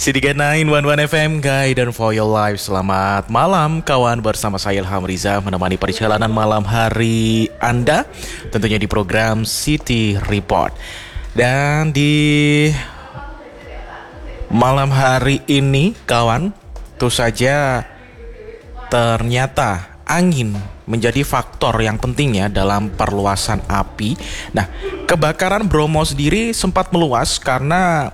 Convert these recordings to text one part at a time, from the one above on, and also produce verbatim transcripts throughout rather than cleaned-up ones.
Sidiga sembilan satu satu F M, Guide and for your life. Selamat malam kawan, bersama saya Ilham Riza menemani perjalanan malam hari Anda, tentunya di program City Report. Dan di malam hari ini kawan, tentu saja ternyata angin menjadi faktor yang penting ya dalam perluasan api. Nah, kebakaran Bromo sendiri sempat meluas karena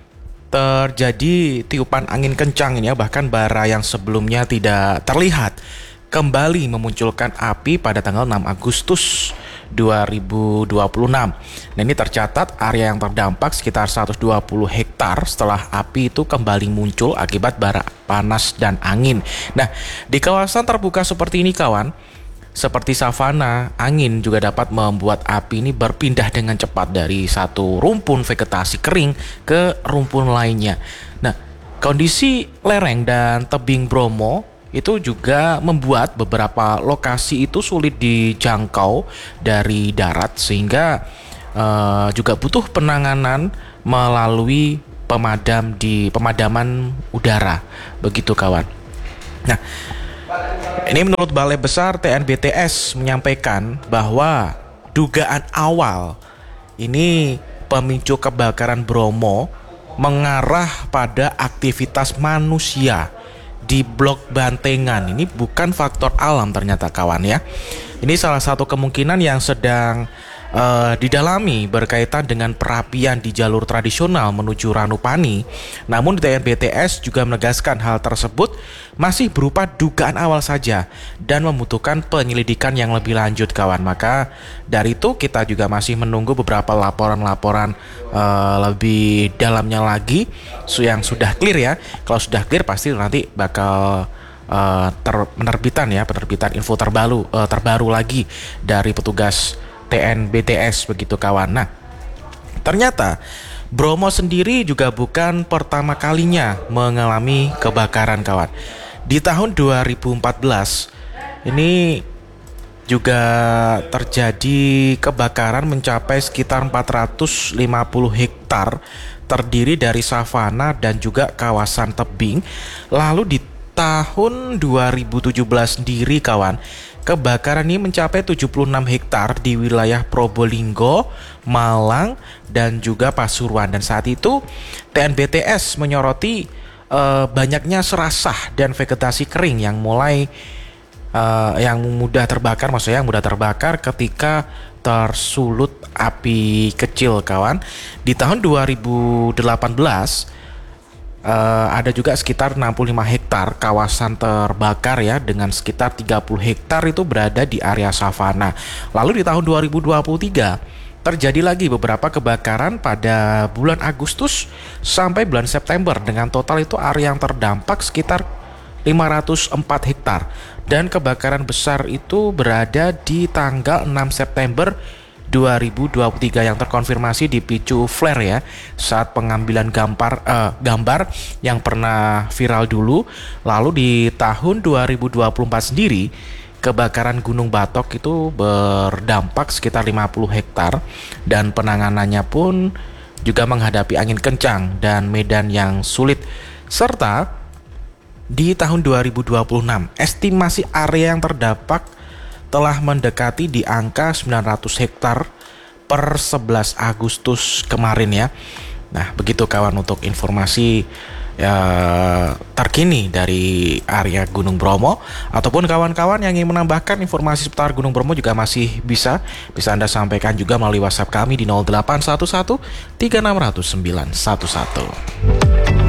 terjadi tiupan angin kencang ini ya, bahkan bara yang sebelumnya tidak terlihat kembali memunculkan api pada tanggal enam Agustus dua ribu dua puluh enam. Nah, ini tercatat area yang terdampak sekitar seratus dua puluh hektar setelah api itu kembali muncul akibat bara panas dan angin. Nah, di kawasan terbuka seperti ini kawan, seperti savana, angin juga dapat membuat api ini berpindah dengan cepat dari satu rumpun vegetasi kering ke rumpun lainnya. Nah, kondisi lereng dan tebing Bromo itu juga membuat beberapa lokasi itu sulit dijangkau dari darat, sehingga uh, juga butuh penanganan melalui pemadam di pemadaman udara, begitu kawan. Nah, ini menurut Balai Besar T N B T S menyampaikan bahwa dugaan awal ini pemicu kebakaran Bromo mengarah pada aktivitas manusia di blok Bantengan. Ini bukan faktor alam ternyata kawan ya. Ini salah satu kemungkinan yang sedang uh, didalami berkaitan dengan perapian di jalur tradisional menuju Ranupani. Namun T N B T S juga menegaskan hal tersebut masih berupa dugaan awal saja dan membutuhkan penyelidikan yang lebih lanjut kawan. Maka dari itu kita juga masih menunggu beberapa laporan-laporan uh, lebih dalamnya lagi yang sudah clear ya. Kalau sudah clear pasti nanti bakal Uh, ter- penerbitan ya penerbitan info terbaru uh, terbaru lagi dari petugas T N B T S, begitu kawan. Nah, ternyata Bromo sendiri juga bukan pertama kalinya mengalami kebakaran kawan. Di tahun dua ribu empat belas ini juga terjadi kebakaran mencapai sekitar empat ratus lima puluh hektar, terdiri dari savana dan juga kawasan tebing. Lalu di tahun dua ribu tujuh belas sendiri kawan, kebakaran ini mencapai tujuh puluh enam hektar di wilayah Probolinggo, Malang, dan juga Pasuruan. Dan saat itu T N B T S menyoroti uh, banyaknya serasah dan vegetasi kering yang mulai uh, yang mudah terbakar, maksudnya yang mudah terbakar ketika tersulut api kecil kawan. Di tahun dua ribu delapan belas Uh, ada juga sekitar enam puluh lima hektar kawasan terbakar ya, dengan sekitar tiga puluh hektar itu berada di area savana. Lalu di tahun dua ribu dua puluh tiga terjadi lagi beberapa kebakaran pada bulan Agustus sampai bulan September, dengan total itu area yang terdampak sekitar lima ratus empat hektar, dan kebakaran besar itu berada di tanggal enam September dua ribu dua puluh tiga yang terkonfirmasi dipicu flare ya, saat pengambilan gambar uh, gambar yang pernah viral dulu. Lalu di tahun dua ribu dua puluh empat sendiri kebakaran Gunung Batok itu berdampak sekitar lima puluh hektar, dan penanganannya pun juga menghadapi angin kencang dan medan yang sulit. Serta di tahun dua ribu dua puluh enam estimasi area yang terdampak telah mendekati di angka sembilan ratus hektar per sebelas Agustus kemarin ya. Nah, begitu kawan untuk informasi ya, terkini dari area Gunung Bromo. Ataupun kawan-kawan yang ingin menambahkan informasi seputar Gunung Bromo juga masih bisa Bisa Anda sampaikan juga melalui WhatsApp kami di nol delapan satu satu tiga enam nol nol sembilan satu satu.